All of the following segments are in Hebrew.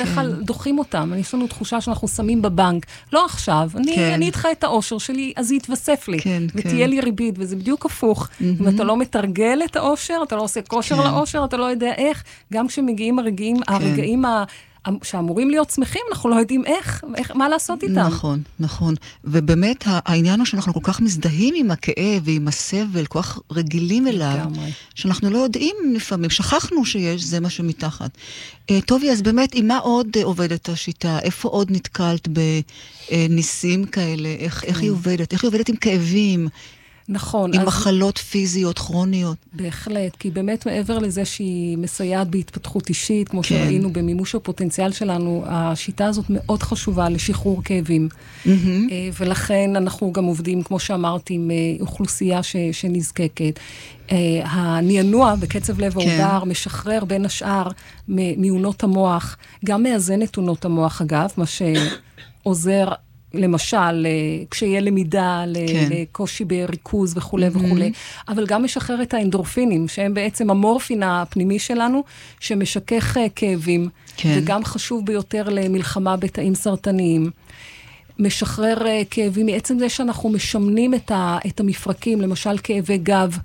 בדרך כלל דוחים אותם. יש לנו תחושה שאנחנו שמים בבנק. לא עכשיו, אני אדחה את האושר שלי, אז היא יתווסף לי. ותהיה לי ריבית, וזה בדיוק הפוך. אם אתה לא מתרגל את האושר, אתה לא עושה כושר לאושר, אתה לא יודע איך. גם כשמגיעים הרגעים שאמורים להיות שמחים, אנחנו לא יודעים מה לעשות איתם. נכון, נכון. ובאמת, העניין הוא שאנחנו כל כך מזדהים עם הכאב ועם הסבל, כל כך רגילים אליו, שאנחנו לא יודעים לפעמים, שכחנו שיש זה משהו מתחת. טובי, אז באמת, עם מה עוד עובדת השיטה? איפה עוד נתקלת בניסים כאלה? איך היא עובדת? איך היא עובדת עם כאבים? נכון. עם מחלות פיזיות, כרוניות. בהחלט, כי באמת מעבר לזה שהיא מסייעת בהתפתחות אישית, כמו שראינו במימוש הפוטנציאל שלנו, השיטה הזאת מאוד חשובה לשחרור כאבים. ולכן אנחנו גם עובדים, כמו שאמרתי, עם אוכלוסייה שנזקקת. הנענוע בקצב לב העובר משחרר בין השאר מעונות המוח, גם מאזן את עונות המוח אגב, מה שעוזר למשל, כשיהיה למידה, לקושי בריכוז וכו' וכו', אבל גם משחרר את האנדורפינים, שהם בעצם המורפין הפנימי שלנו, שמשכך כאבים, וגם חשוב ביותר למלחמה בתאים סרטניים. משחרר כאבים מעצם זה שאנחנו משמנים את המפרקים, למשל כאבי גב,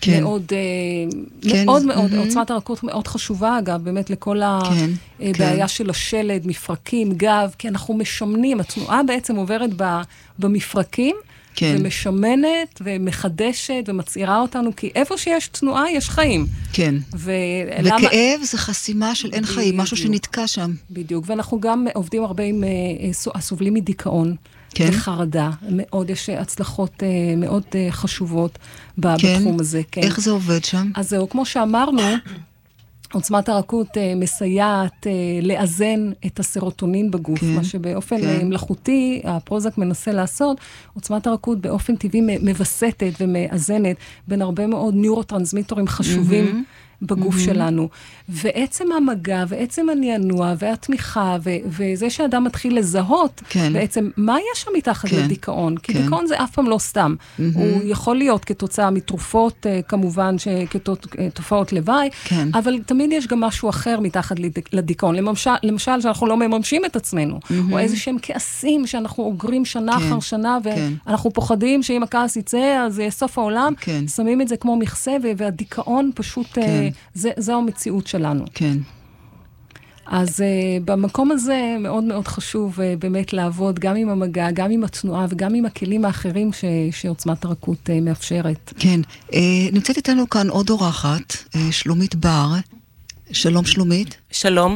מאוד, עוצמת הרכות מאוד חשובה, אגב, באמת לכל הבעיה של השלד, מפרקים, גב, כי אנחנו משמנים, התנועה בעצם עוברת במפרקים, ומשמנת, ומחדשת, ומצעירה אותנו, כי איפה שיש תנועה, יש חיים. כן. וכאב זה חסימה של אין חיים, משהו שנתקע שם. בדיוק, ואנחנו גם עובדים הרבה עם הסובלים מדיכאון. וחרדה. מאוד יש הצלחות מאוד חשובות בתחום הזה. איך זה עובד שם? אז זהו, כמו שאמרנו, עוצמת הרכות מסייעת לאזן את הסרוטונין בגוף, מה שבאופן מלאכותי, הפרוזק מנסה לעשות, עוצמת הרכות באופן טבעי מבסטת ומאזנת בין הרבה מאוד ניורוטרנסמיטורים חשובים, בגוף שלנו. ועצם המגע, ועצם הנענוע, והתמיכה, וזה שאדם מתחיל לזהות, בעצם מה יש שם מתחת לדיכאון? כי דיכאון זה אף פעם לא סתם. הוא יכול להיות כתוצאה מתרופות, כמובן, כתופעות לוואי, אבל תמיד יש גם משהו אחר מתחת לדיכאון. למשל, שאנחנו לא מממשים את עצמנו, או איזה שהם כעסים שאנחנו אוגרים שנה אחר שנה, ואנחנו פוחדים שאם הכעס יצא, אז זה סוף העולם, שמים את זה כמו מכסה, והדיכאון פשוט זו המציאות שלנו. כן. אז במקום הזה מאוד מאוד חשוב באמת לעבוד גם עם המגע, גם עם התנועה וגם עם הכלים האחרים שעוצמת הרכות מאפשרת. כן. נמצאת איתנו כאן עוד אורחת, שלומית בר. שלום שלומית. שלום.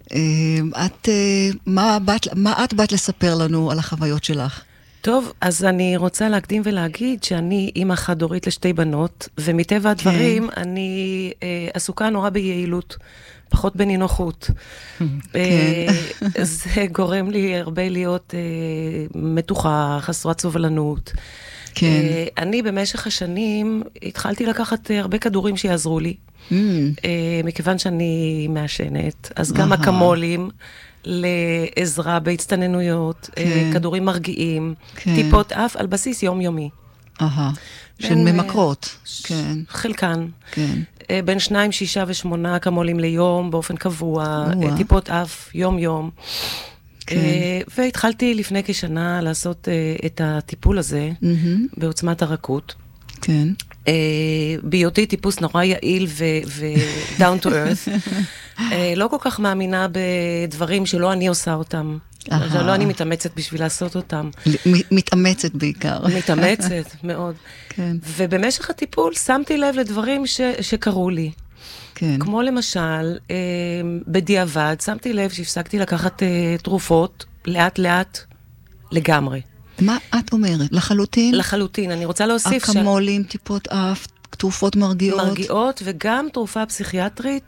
מה את באת לספר לנו על החוויות שלך? טוב, אז אני רוצה להקדים ולהגיד שאני אימא חד-הורית לשתי בנות, ומטבע הדברים אני עסוקה נורא ביעילות, פחות בנינוחות. זה גורם לי הרבה להיות מתוחה, חסרת סובלנות. אני במשך השנים התחלתי לקחת הרבה כדורים שיעזרו לי, מכיוון שאני מעשנת, אז גם אקמולים, לעזרה בהצטננויות, כדורים מרגיעים, טיפות אף על בסיס יומיומי. של ממכרות. חלקן. בין 2, 6 ו8 אקמולים ליום, באופן קבוע, טיפות אף יום-יום. והתחלתי לפני כשנה לעשות את הטיפול הזה, בעוצמת הרכות. כן. בהיותי טיפוס נורא יעיל ו-down to earth, לא כל כך מאמינה בדברים שלא אני עושה אותם. לא אני מתאמצת בשביל לעשות אותם. מתאמצת בעיקר. מתאמצת, מאוד. ובמשך הטיפול שמתי לב לדברים שקרו לי. כמו למשל, בדיעבד, שמתי לב שהפסקתי לקחת תרופות לאט לאט לגמרי. מה את אומרת? לחלוטין? לחלוטין. אני רוצה להוסיף אקמולים, טיפות אף, תרופות מרגיעות. מרגיעות, וגם תרופה פסיכיאטרית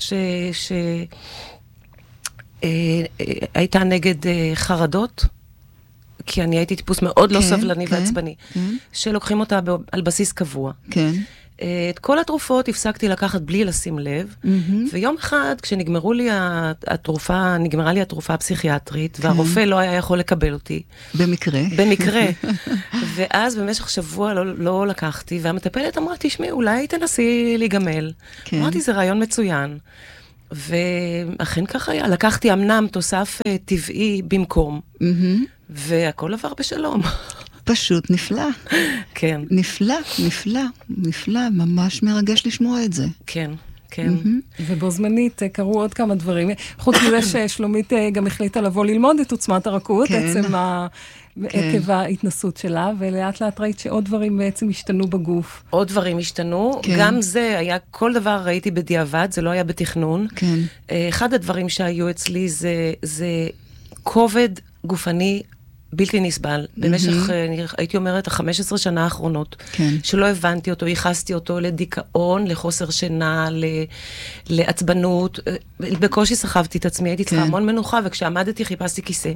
הייתה נגד חרדות, כי אני הייתי טיפוס מאוד לא סבלני ועצבני, שלוקחים אותה על בסיס קבוע. כן. את כל התרופות הפסקתי לקחת בלי לשים לב, ויום אחד כשנגמרה לי התרופה הפסיכיאטרית, והרופא לא היה יכול לקבל אותי. במקרה. ואז במשך שבוע לא לקחתי, והמטפלת אמרה, תשמעי, אולי תנסי להיגמל. אמרתי, זה רעיון מצוין. ואכן כך היה. לקחתי אמנם תוסף טבעי במקום, והכל עבר בשלום. פשוט נפלא. כן. נפלא, נפלא, נפלא, ממש מרגש לשמוע את זה. כן. כן. ובו זמנית קרו עוד כמה דברים. חוץ מזה ששלומית גם החליטה לבוא ללמוד את עוצמת הרכות, בעצם עקב ההתנסות שלה, ולאט לאט ראית שעוד דברים בעצם השתנו בגוף. עוד דברים השתנו. גם זה היה, כל דבר ראיתי בדיעבד, זה לא היה בתכנון. אחד הדברים שהיו אצלי זה כובד גופני בלתי נסבל, במשך, הייתי אומרת, 15 שנה האחרונות, שלא הבנתי אותו, ייחסתי אותו לדיכאון, לחוסר שינה, לעצבנות, בקושי סחבתי את עצמי, הייתי צריכה המון מנוחה, וכשעמדתי חיפשתי כיסא.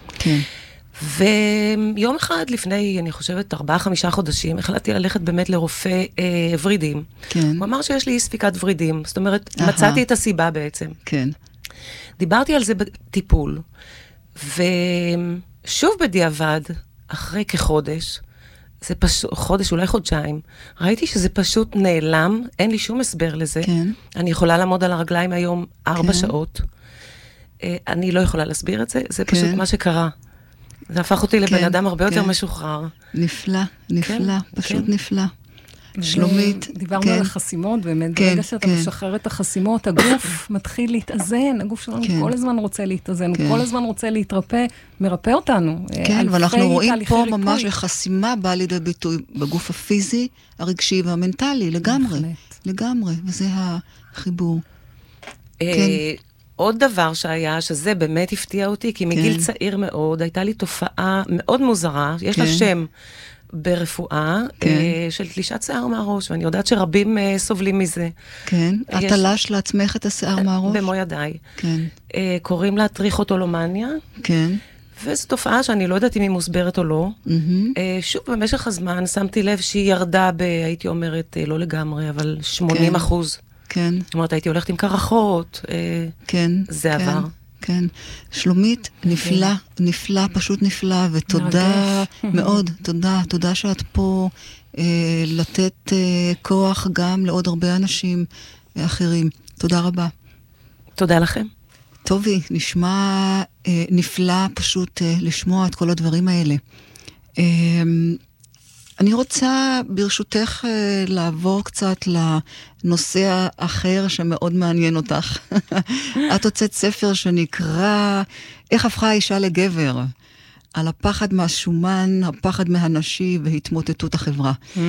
ויום אחד לפני, אני חושבת, 4-5 חודשים, החלטתי ללכת באמת לרופא ורידים. הוא אמר שיש לי אי ספיקת ורידים, זאת אומרת, מצאתי את הסיבה בעצם. דיברתי על זה בטיפול, שוב בדיעבד, אחרי כחודש, זה פשוט, חודש, אולי חודשיים, ראיתי שזה פשוט נעלם, אין לי שום הסבר לזה. אני יכולה לעמוד על הרגליים היום 4 שעות. אני לא יכולה להסביר את זה, זה פשוט מה שקרה. זה הפך אותי לבן אדם הרבה יותר משוחרר. נפלא, נפלא, פשוט נפלא. שלומית. דיברנו על החסימות, באמת, ברגע שאתה משחרר את החסימות, הגוף מתחיל להתאזן, הגוף שלנו כל הזמן רוצה להתאזן, הוא כל הזמן רוצה להתרפא, מרפא אותנו. כן, ואנחנו רואים פה ממש החסימה באה לידי ביטוי בגוף הפיזי, הרגשי והמנטלי, לגמרי. לגמרי, וזה החיבור. עוד דבר שהיה, שזה באמת הפתיע אותי, כי מגיל צעיר מאוד, הייתה לי תופעה מאוד מוזרה, יש לה שם, ברפואה, של תלישת שיער מהראש, ואני יודעת שרבים סובלים מזה. כן, את תלש לעצמך את השיער מהראש? במו ידיי. כן. קוראים לה טריכוטולומניה. כן. וזו תופעה שאני לא יודעת אם היא מוסברת או לא. שוב, במשך הזמן שמתי לב שהיא ירדה הייתי אומרת, לא לגמרי, אבל 80%. כן. זאת אומרת, הייתי הולכת עם קרחות. כן. זה עבר. כן. שלומית, נפלא, נפלא, פשוט נפלא, ותודה מאוד, תודה שאת פה לתת כוח גם לעוד הרבה אנשים אחרים. תודה רבה. תודה לכם. טובי, נשמע נפלא פשוט לשמוע את כל הדברים האלה. אני רוצה ברשותך לעבור קצת לנושא האחר שמאוד מעניין אותך. את הוצאת ספר שנקרא איך הפכה האישה לגבר, על הפחד מהשומן, הפחד מהנשי והתמוטטות החברה.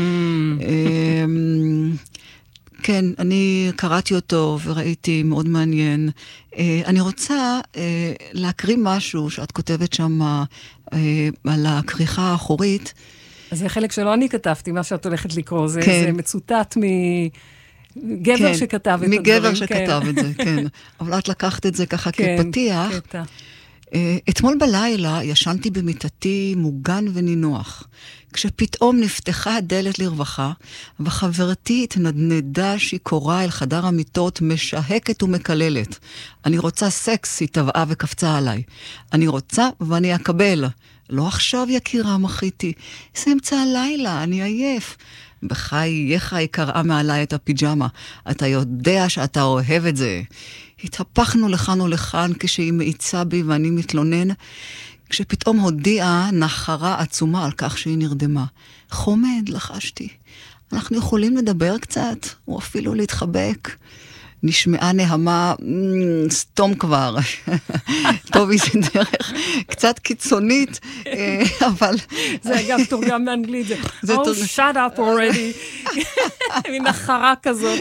כן, אני קראתי אותו וראיתי, מאוד מעניין. אני רוצה להקריא משהו שאת כותבת שם על הכריכה האחורית. אז זה חלק שלא אני כתבתי, מה שאת הולכת לקרוא, זה מצוטט מגבר שכתב את הדברים. מגבר שכתב את זה, כן. אבל את לקחת את זה ככה כפתיח. אתמול בלילה ישנתי במיטתי מוגן ונינוח, כשפתאום נפתחה הדלת לרווחה, וחברתי התנדנדה שיכורה אל חדר המיטות, משהקת ומקללת. אני רוצה סקס, היא טבעה וקפצה עליי. אני רוצה ואני אקבל. לא עכשיו יקירה, מחיתי. זה אמצע הלילה, אני עייף. בחייך היא קראה מעליי את הפיג'מה. אתה יודע שאתה אוהב את זה. התהפכנו לכאן ולכאן כשהיא מאיצה בי ואני מתלונן, כשפתאום הודיעה נחרה עצומה על כך שהיא נרדמה. חומד, לחשתי. אנחנו יכולים לדבר קצת, או אפילו להתחבק. נשמעה נהמה, סתום כבר. טוב, זה דרך קצת קיצונית, אבל... זה אגב תורגם באנגלית, זה Oh, shut up already. מין החרה כזאת.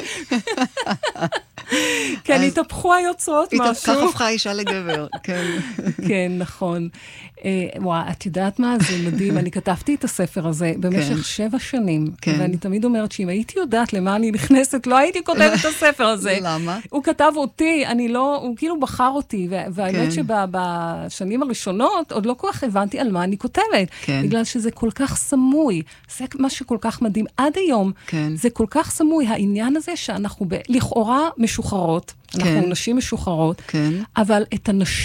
כן, התהפכו היוצרות משהו. כך הפכה אישה לגבר, כן. כן, נכון. וואו, את יודעת מה? זה מדהים. אני כתבתי את הספר הזה במשך 7 שנים, ואני תמיד אומרת שאם הייתי יודעת למה אני נכנסת, לא הייתי כותבת את הספר הזה. למה? הוא כתב אותי, הוא כאילו בחר אותי, והאמת שבשנים הראשונות עוד לא כל כך הבנתי על מה אני כותבת, בגלל שזה כל כך סמוי. זה מה שכל כך מדהים. עד היום זה כל כך סמוי, העניין הזה שאנחנו לכאורה משוחררות, אנחנו נשים משוחררות, אבל את הנשי,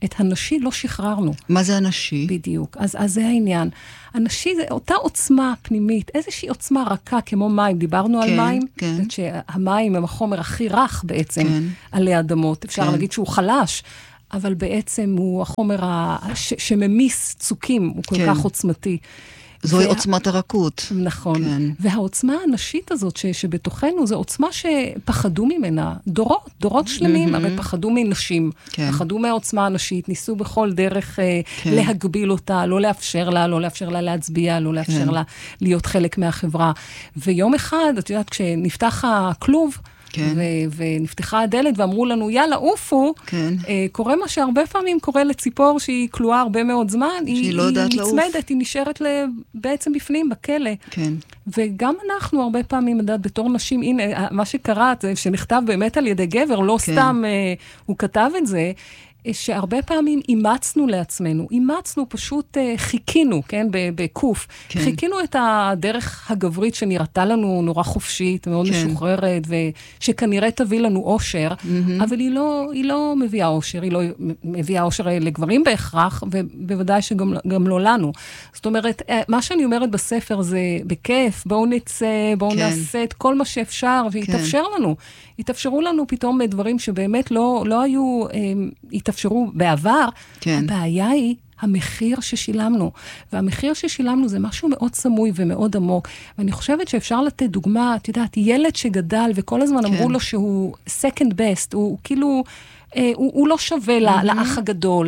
את הנשי לא שחררנו. מה זה הנשי? בדיוק. אז זה העניין. הנשי זה אותה עוצמה פנימית, איזושהי עוצמה רכה כמו מים. דיברנו על מים, שהמים הם החומר הכי רך בעצם עלי אדמות. אפשר להגיד שהוא חלש, אבל בעצם הוא החומר שממיס צוקים, הוא כל כך עוצמתי. זוהי עוצמת הרכות. נכון. והעוצמה הנשית הזאת שבתוכנו, זו עוצמה שפחדו ממנה. דורות שלמים, הרי פחדו מנשים. פחדו מהעוצמה הנשית, ניסו בכל דרך להגביל אותה, לא לאפשר לה להצביע, לא לאפשר לה להיות חלק מהחברה. ויום אחד, את יודעת, כשנפתח הכלוב, ונפתחה הדלת ואמרו לנו, יאללה, אופו, קורה מה שהרבה פעמים קורה לציפור שהיא כלואה הרבה מאוד זמן, היא נצמדת, היא נשארת בעצם בפנים, בכלא. וגם אנחנו הרבה פעמים, בתור נשים, הנה, מה שקרה, שנכתב באמת על ידי גבר, לא סתם הוא כתב את זה, שהרבה פעמים אימצנו לעצמנו, פשוט חיכינו, כן, בקוף, חיכינו את הדרך הגברית שנראתה לנו נורא חופשית, מאוד משוחררת, ושכנראה תביא לנו אושר, אבל היא לא מביאה אושר, היא לא מביאה אושר לגברים בהכרח, ובוודאי שגם לא לנו. זאת אומרת, מה שאני אומרת בספר זה בכיף, בואו נצא, בואו נעשה את כל מה שאפשר, ויתאפשר לנו. יתאפשרו לנו פתאום דברים שבאמת לא היו, יתאפשרו בעבר. הבעיה היא המחיר ששילמנו. והמחיר ששילמנו זה משהו מאוד סמוי ומאוד עמוק. ואני חושבת שאפשר לתת דוגמה, את יודעת, ילד שגדל וכל הזמן אמרו לו שהוא second best, הוא כאילו הוא לא שווה לאח הגדול.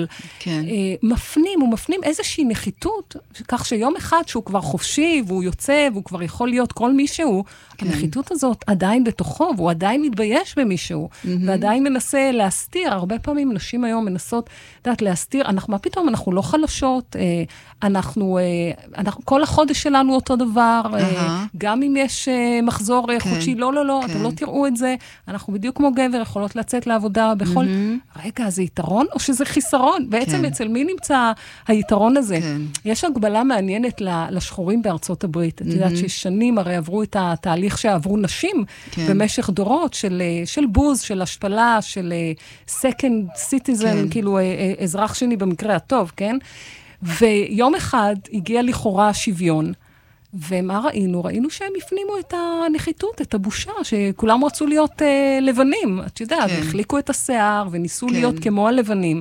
הוא מפנים איזושהי נחיתות, כך שיום אחד שהוא כבר חופשי, והוא יוצא, והוא כבר יכול להיות כל מישהו, הנחיתות הזאת עדיין בתוכו, והוא עדיין מתבייש במישהו, ועדיין מנסה להסתיר. הרבה פעמים נשים היום מנסות, להסתיר, מה פתאום, אנחנו לא חלשות, כל החודש שלנו אותו דבר, גם אם יש מחזור חודשי, לא, אתם לא תראו את זה, אנחנו בדיוק כמו גבר, יכולות לצאת לעבודה בכל... רגע, זה יתרון או שזה חיסרון? בעצם אצל מי נמצא היתרון הזה? יש הגבלה מעניינת לשחורים בארצות הברית. את יודעת ששנים הרי עברו את התהליך שעברו נשים במשך דורות של בוז, של השפלה, של second citizen, כאילו אזרח שני במקרה הטוב, כן? ויום אחד הגיע לכאורה שוויון, ומה ראינו? ראינו שהם הפנימו את הנחיתות, את הבושה, שכולם רצו להיות לבנים, את יודעת, החליקו את השיער וניסו להיות כמו הלבנים.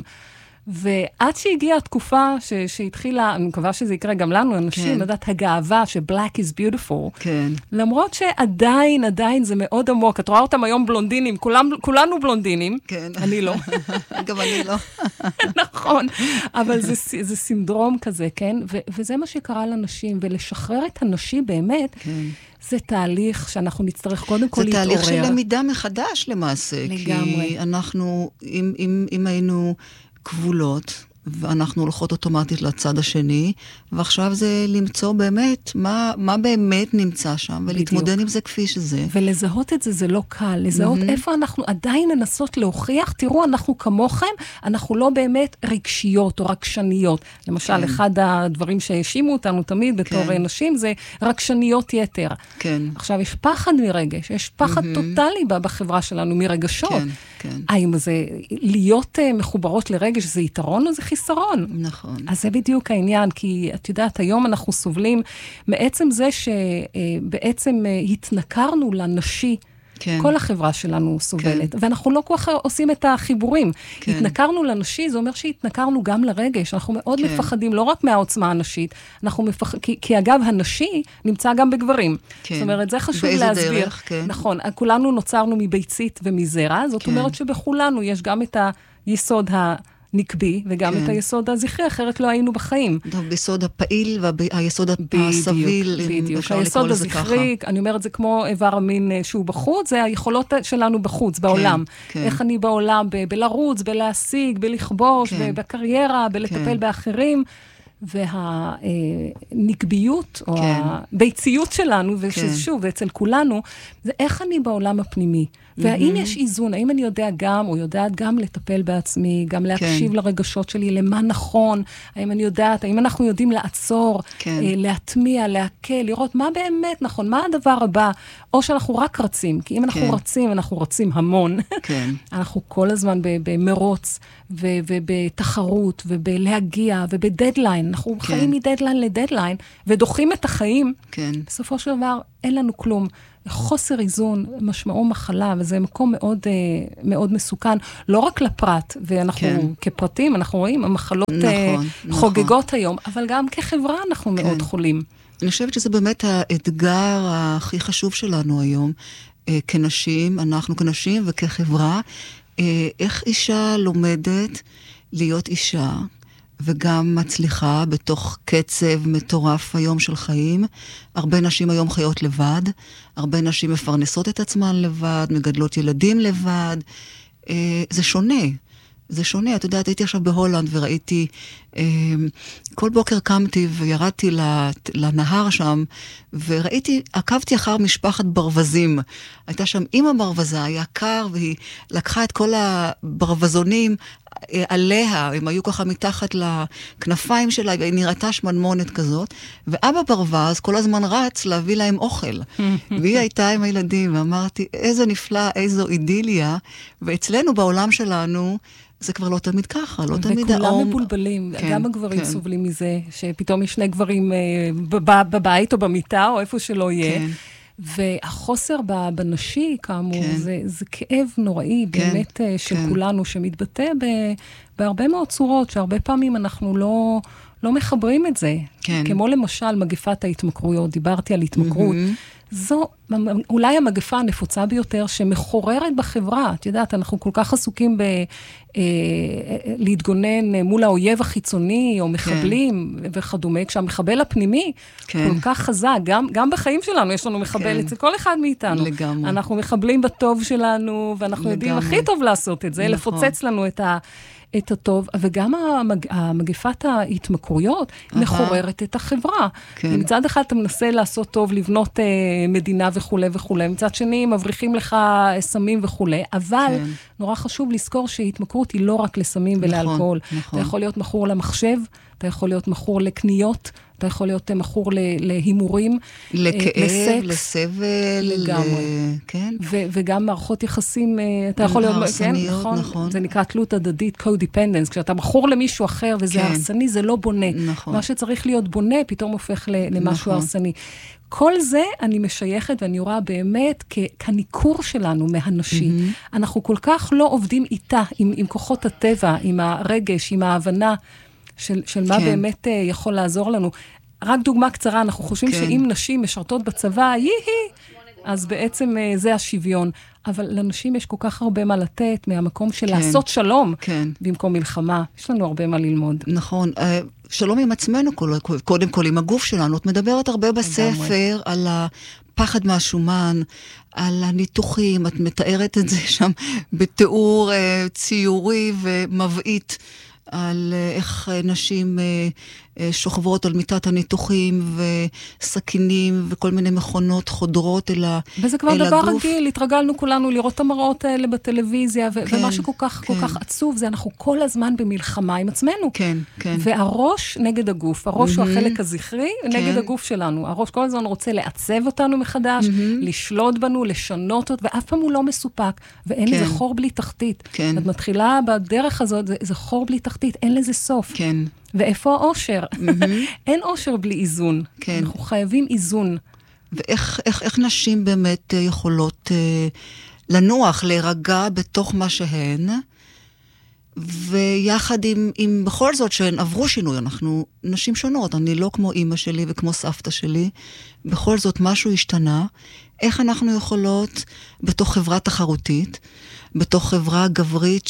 ועד שהגיעה התקופה שהתחילה, אני מקווה שזה יקרה גם לנו, אנשים, לדעת הגאווה ש-black is beautiful, למרות שעדיין זה מאוד עמוק, את רואה אותם היום בלונדינים, כולנו בלונדינים, אני לא. גם אני לא. נכון, אבל זה סינדרום כזה, כן? וזה מה שקרה לנשים, ולשחרר את הנשי באמת, זה תהליך שאנחנו נצטרך קודם כל להתעורר. זה תהליך של למידה מחדש למעשה. לגמרי. כי אנחנו, אם היינו כבולות, ואנחנו הולכות אוטומטית לצד השני, ועכשיו זה למצוא באמת מה באמת נמצא שם, ולהתמודד עם זה כפי שזה. ולזהות את זה, זה לא קל. לזהות איפה אנחנו עדיין ננסות להוכיח, תראו, אנחנו כמוכם, אנחנו לא באמת רגשיות או רגשניות. למשל, אחד הדברים שהאשימו אותנו תמיד בתור נשים, זה רגשניות יתר. עכשיו, יש פחד מרגש, יש פחד טוטלי בחברה שלנו מרגשות. האם זה להיות מחוברות לרגש, זה יתרון או זה חיסרון? נכון. אז זה בדיוק העניין, כי את יודעת, היום אנחנו סובלים מעצם זה שבעצם התנכרנו לנשי, כל החברה שלנו סובלת, ואנחנו לא כל כך עושים את החיבורים. התנכרנו לנשי, זה אומר שהתנכרנו גם לרגש, אנחנו מאוד מפחדים, לא רק מהעוצמה הנשית, כי אגב, הנשי נמצא גם בגברים. זאת אומרת, זה חשוב להסביר. באיזה דרך, נכון, כולנו נוצרנו מביצית ומזרע, זאת אומרת שבכולנו יש גם את היסוד נקבי, וגם את היסוד הזכרי, אחרת לא היינו בחיים. ביסוד הפעיל והיסוד הסביל, בדיוק. היסוד הזכרי, אני אומרת, זה כמו איבר המין שהוא בחוץ, זה היכולות שלנו בחוץ, בעולם. איך אני בעולם, בלרוץ, בלהשיג, בלכבוש, בקריירה, בלטפל באחרים, והנקביות, או הביציות שלנו, וששוב, ואצל כולנו, זה איך אני בעולם הפנימי. והאם יש איזון, האם אני יודע גם, או יודעת גם לטפל בעצמי, גם להקשיב לרגשות שלי, למה נכון, האם אני יודעת, האם אנחנו יודעים לעצור, להטמיע, להקל, לראות מה באמת נכון, מה הדבר הבא, או שאנחנו רק רצים, כי אם אנחנו רצים, אנחנו רצים המון, אנחנו כל הזמן במרוץ, ובתחרות, ובלהגיע, ובדדליין. אנחנו חיים מדדליין לדדליין, ודוחים את החיים. בסופו של דבר, אין לנו כלום. חוסר איזון, משמעו מחלה, וזה מקום מאוד, מאוד מסוכן, לא רק לפרט, ואנחנו כפרטים, אנחנו רואים, המחלות חוגגות היום, אבל גם כחברה אנחנו מאוד חולים. אני חושבת שזה באמת האתגר הכי חשוב שלנו היום, כנשים, אנחנו כנשים וכחברה, איך אישה לומדת להיות אישה, וגם מצליחה בתוך קצב מטורף היום של חיים. הרבה נשים היום חיות לבד, הרבה נשים מפרנסות את עצמן לבד, מגדלות ילדים לבד. זה שונה. זה שונה. את יודעת, הייתי עכשיו בהולנד וראיתי, כל בוקר קמתי וירדתי לנהר שם, וראיתי, עקבתי אחר משפחת ברווזים. הייתה שם אמא ברווזה, היה קר, והיא לקחה את כל הברווזונים עליה, הם היו ככה מתחת לכנפיים שלה, והיא נראתה שמנמונת כזאת, ואבא ברווז כל הזמן רץ להביא להם אוכל. והיא הייתה עם הילדים, ואמרתי, איזה נפלא, איזו אידיליה, ואצלנו בעולם שלנו, זה כבר לא תמיד ככה, לא תמיד האום. וכולם מבולבלים, גם הגברים סובלים מזה, שפתאום יש שני גברים בבית או במיטה, או איפה שלא יהיה. והחוסר בנשי, כאמור, זה כאב נוראי, באמת של כולנו, שמתבטא בהרבה מאוד צורות, שהרבה פעמים אנחנו לא מחברים את זה. כמו למשל מגפת ההתמכרויות, דיברתי על התמכרות, זו אולי המגפה הנפוצה ביותר שמחוררת בחברה. את יודעת, אנחנו כל כך עסוקים להתגונן מול האויב החיצוני, או מחבלים וכדומה, כשהמחבל הפנימי כל כך חזק, גם בחיים שלנו יש לנו מחבל אצל כל אחד מאיתנו. לגמרי. אנחנו מחבלים בטוב שלנו, ואנחנו יודעים הכי טוב לעשות את זה, לפוצץ לנו את הטוב, וגם המגפת ההתמכרויות מחוררת את החברה. מצד אחד אתה מנסה לעשות טוב, לבנות מדינה וכו' וכו', מצד שני מבריחים לך סמים וכו', אבל נורא חשוב לזכור שהתמכרות היא לא רק לסמים ולאלכוהול. אתה יכול להיות מכור למחשב, אתה יכול להיות מכור לקניות, אתה יכול להיות מכור להימורים, לכאב, לסבל, לגמרי. כן. וגם מערכות יחסים, אתה יכול להיות, כן, נכון. זה נקרא תלות הדדית, co-dependence, כשאתה מכור למישהו אחר וזה הרסני, זה לא בונה. מה שצריך להיות בונה, פתאום הופך למשהו הרסני. כל זה אני משייכת ואני רואה באמת כניכור שלנו מהנשי. אנחנו כל כך לא עובדים איתה, עם כוחות הטבע, עם הרגש, עם ההבנה, של מה באמת יכול לעזור לנו. רק דוגמה קצרה, אנחנו חושבים שאם נשים משרתות בצבא, אז בעצם זה השוויון. אבל לנשים יש כל כך הרבה מה לתת, מהמקום של לעשות שלום, במקום מלחמה. יש לנו הרבה מה ללמוד. נכון. שלום עם עצמנו, קודם כל עם הגוף שלנו. את מדברת הרבה בספר על הפחד מהשומן, על הניתוחים, את מתארת את זה שם בתיאור ציורי ומבעית, על איך נשים שוכבות על מיטת הניתוחים וסכינים וכל מיני מכונות חודרות אל הגוף. וזה כבר דבר רגיל, התרגלנו כולנו לראות את המראות האלה בטלוויזיה, ומה שכל כך עצוב זה אנחנו כל הזמן במלחמה עם עצמנו. כן. והראש נגד הגוף, הראש הוא החלק הזכרי נגד הגוף שלנו. הראש כל הזמן רוצה לעצב אותנו מחדש, לשלוט בנו, לשנות אותו, ואף פעם הוא לא מסופק, ואין לזה חור בלי תחתית. את מתחילה בדרך הזאת, זה חור בלי תחתית, אין לזה סוף. כן. ואיפה האושר? אין אושר בלי איזון. אנחנו חייבים איזון. ואיך נשים באמת יכולות לנוח, להירגע בתוך מה שהן, ויחד עם בכל זאת שהן עברו שינוי, אנחנו נשים שונות, אני לא כמו אמא שלי וכמו סבתא שלי, בכל זאת משהו השתנה, איך אנחנו יכולות בתוך חברה תחרותית, בתוך חברה גברית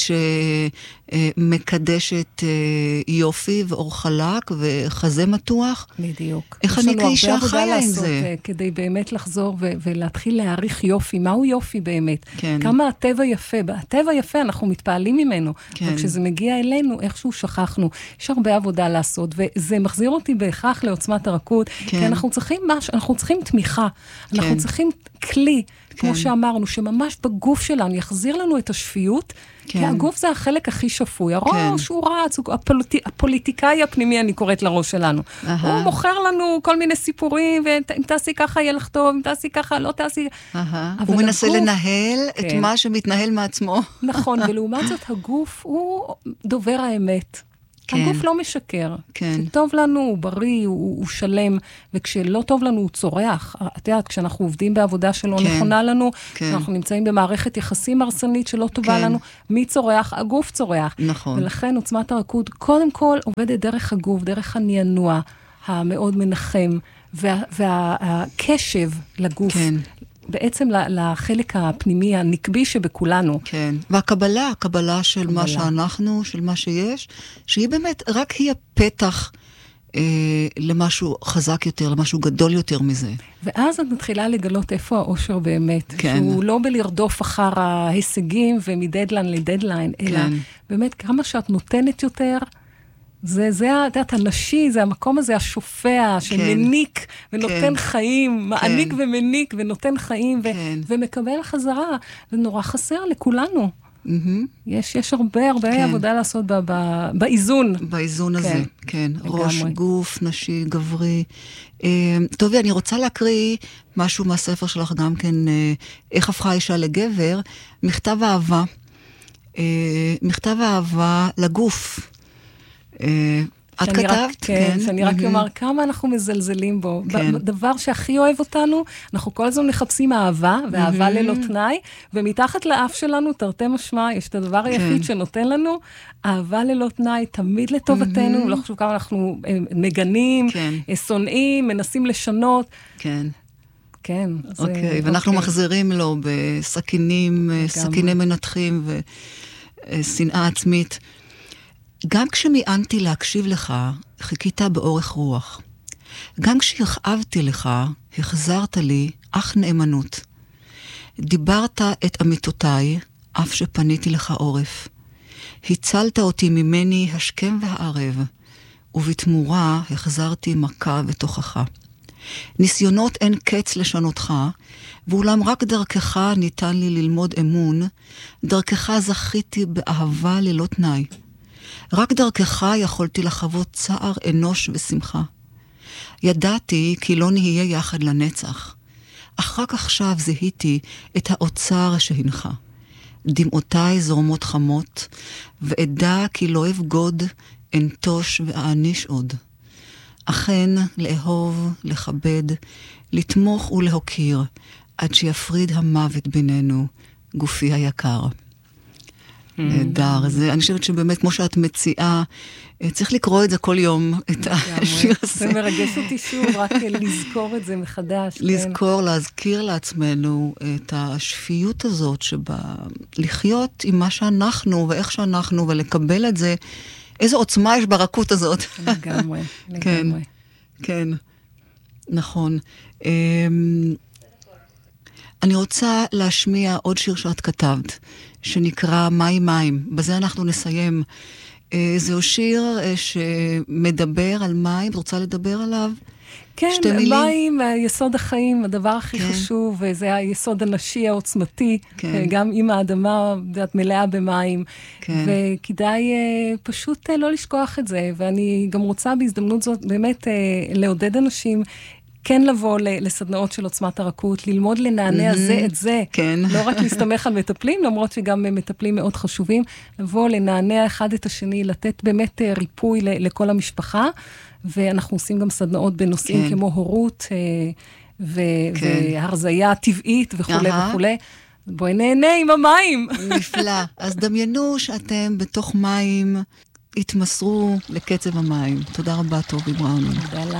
שמקדשת יופי ואור חלק וחזה מתוח. בדיוק. איך אני כאישה חיה עם זה? כדי באמת לחזור ולהתחיל להעריך יופי. מהו יופי באמת? כן. כמה הטבע יפה. הטבע יפה, אנחנו מתפעלים ממנו. כן. וכשזה מגיע אלינו, איכשהו שכחנו. יש הרבה עבודה לעשות, וזה מחזיר אותי בהכרח לעוצמת הרכות, כן. כי אנחנו צריכים משהו, אנחנו צריכים תמיכה. אנחנו צריכים כלי, כמו שאמרנו, שממש בגוף שלנו יחזיר לנו את השפיות, כי הגוף זה החלק הכי שפוי. הראש הוא רץ, הפוליטיקאי הפנימי, אני קוראת לראש שלנו. הוא מוכר לנו כל מיני סיפורים, ואם תעשי ככה יהיה לך טוב, אם תעשי ככה לא תעשי. הוא מנסה לנהל את מה שמתנהל מעצמו. נכון, ולעומת זאת הגוף הוא דובר האמת. הגוף לא משקר. כשטוב לנו, הוא בריא, הוא שלם, וכשלא טוב לנו, הוא צורח. את יודעת, כשאנחנו עובדים בעבודה שלא נכונה לנו, כשאנחנו נמצאים במערכת יחסים הרסנית שלא טובה לנו, מי צורח? הגוף צורח. נכון. ולכן עוצמת הריקוד, קודם כל, עובדת דרך הגוף, דרך הנענוע, המאוד מנחם, והקשב לגוף. בעצם לחלק הפנימי, הנקבי שבכולנו. כן, והקבלה של מה שאנחנו, של מה שיש, שהיא באמת, רק היא הפתח למשהו חזק יותר, למשהו גדול יותר מזה. ואז את מתחילה לגלות איפה האושר באמת. כן. שהוא לא בלרדוף אחר ההישגים ומדדליין לדדליין, אלא באמת כמה שאת נותנת יותר, זה הנשי, זה המקום הזה השופע, שמניק ונותן חיים, מעניק ומניק ונותן חיים, ומקבל חזרה. זה נורא חסר לכולנו. יש הרבה עבודה לעשות באיזון. באיזון הזה, כן. ראש, גוף, נשי, גברי. טובי, אני רוצה להקריא משהו מהספר שלך גם כן, איך הפכה אישה לגבר, מכתב אהבה. מכתב אהבה לגוף. את כתבת? כן, שאני רק אומר כמה אנחנו מזלזלים בו. בדבר שהכי אוהב אותנו, אנחנו כל הזמן מחפשים אהבה, ואהבה ללא תנאי, ומתחת לאף שלנו, תרתי משמע, יש את הדבר היחיד שנותן לנו, אהבה ללא תנאי, תמיד לטובתנו, לא חשוב כמה אנחנו מגנים, שונאים, מנסים לשנות. כן. כן. אוקיי, ואנחנו מחזירים לו בסכינים, סכיני מנתחים ושנאה עצמית. גם כשמיענתי להקשיב לך, חיכית באורך רוח. גם כשהכאבתי לך, החזרת לי אך נאמנות. דיברת את אמיתותיי, אף שפניתי לך עורף. הצלת אותי ממני השכם והערב, ובתמורה החזרתי מכה בתוכך. ניסיונות אין קץ לשנותך, ואולם רק דרכך ניתן לי ללמוד אמון, דרכך זכיתי באהבה ללא תנאי. רק דרכך יכולתי לחוות צער אנוש ושמחה. ידעתי כי לא נהיה יחד לנצח. אך רק עכשיו זיהיתי את האוצר שהנך. דמעותיי זורמות חמות, ועדה כי לא אבגוד, אנטוש ואעניש עוד. אכן לאהוב, לכבד, לתמוך ולהוקיר, עד שיפריד המוות בינינו, גופי היקר. נהדר. אני חושבת שבאמת, כמו שאת מציעה, צריך לקרוא את זה כל יום, את השיר הזה. זה מרגש אותי שוב, רק לזכור את זה מחדש. לזכור, להזכיר לעצמנו את השפיות הזאת, שבה לחיות עם מה שאנחנו, ואיך שאנחנו, ולקבל את זה, איזו עוצמה יש ברכות הזאת. לגמרי, לגמרי. כן, נכון. אני רוצה להשמיע עוד שיר שאת כתבת, שנקרא מים מים. בזה אנחנו נסיים. זהו שיר שמדבר על מים, את רוצה לדבר עליו? כן, מים, יסוד החיים, הדבר הכי חשוב, זה היסוד הנשי העוצמתי, גם אם האדמה מלאה במים, וכדאי פשוט לא לשכוח את זה, ואני גם רוצה בהזדמנות זאת באמת לעודד אנשים, כן לבוא לסדנאות של עוצמת הרכות, ללמוד לנענע זה את זה, לא רק להסתמך על מטפלים, למרות שגם מטפלים מאוד חשובים, לבוא לנענע אחד את השני, לתת באמת ריפוי לכל המשפחה, ואנחנו עושים גם סדנאות בנושאים כמו הורות, והרזיה טבעית וכו' וכו'. בואי נהנה עם המים. נפלא. אז דמיינו שאתם בתוך מים, התמסרו לקצב המים. תודה רבה, טובי בראוני. תודה לך.